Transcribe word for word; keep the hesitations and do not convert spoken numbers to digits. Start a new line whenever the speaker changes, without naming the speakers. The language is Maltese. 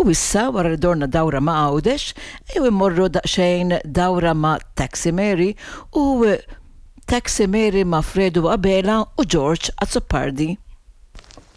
U issa wara li dorna dawra ma' Għawdex, jew immorru daqsxejn dawra ma' Taxi Mary u Taxi Mary ma' Fredu Abela u George Azzopardi.